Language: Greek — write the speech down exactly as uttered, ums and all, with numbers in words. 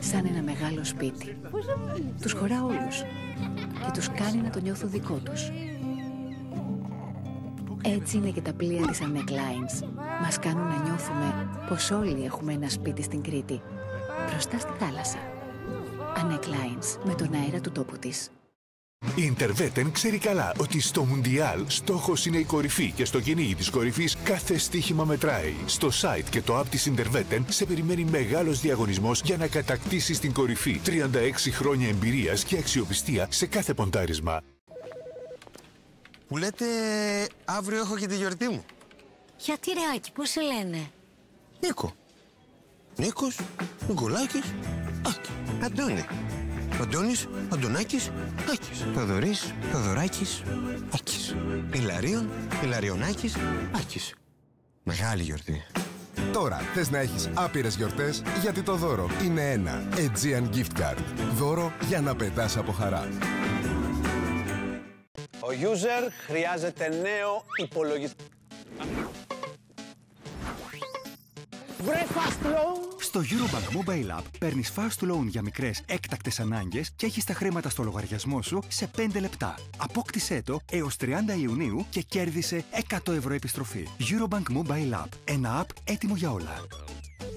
σαν ένα μεγάλο σπίτι. Τους χωρά όλους και τους κάνει να το νιώθουν δικό τους. Έτσι είναι και τα πλοία της Anneke Lines. Μας κάνουν να νιώθουμε πως όλοι έχουμε ένα σπίτι στην Κρήτη, μπροστά στη θάλασσα. Anneke Lines, με τον αέρα του τόπου της. Η Interwetten ξέρει καλά ότι στο Μουντιάλ στόχος είναι η κορυφή και στο κυνήγι της κορυφής κάθε στοίχημα μετράει. Στο site και το app της Interwetten σε περιμένει μεγάλος διαγωνισμός για να κατακτήσεις την κορυφή. τριάντα έξι χρόνια εμπειρίας και αξιοπιστία σε κάθε ποντάρισμα. Μου λέτε αύριο έχω και τη γιορτή μου. Γιατί ρε Άκη, πώς σε λένε? Νίκο. Νίκος, Νικολάκης, Άκη. Αντώνη. Αντώνης, Αντωνάκης, Άκης. Θοδωρής, Θοδωράκης, Άκης. Ηλαρίων, Ηλαριονάκης, Άκης. Μεγάλη γιορτή. Τώρα θες να έχεις άπειρες γιορτές, γιατί το δώρο είναι ένα Aegean Gift Card. Δώρο για να πετάς από χαρά. Ο user χρειάζεται νέο υπολογιστή. Βρε fast loan! Στο Eurobank Mobile App παίρνεις fast loan για μικρές έκτακτες ανάγκες και έχεις τα χρήματα στο λογαριασμό σου σε πέντε λεπτά. Απόκτησέ το έως τριάντα Ιουνίου και κέρδισε εκατό ευρώ επιστροφή. Eurobank Mobile App. Ένα app έτοιμο για όλα.